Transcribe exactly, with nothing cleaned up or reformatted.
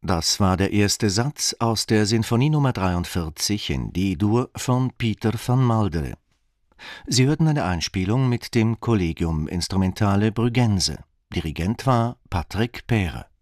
Das war der erste Satz aus der Sinfonie Nummer dreiundvierzig in D-Dur von Pieter van Maldere. Sie hörten eine Einspielung mit dem Collegium Instrumentale Bruggense. Dirigent war Patrick Peere.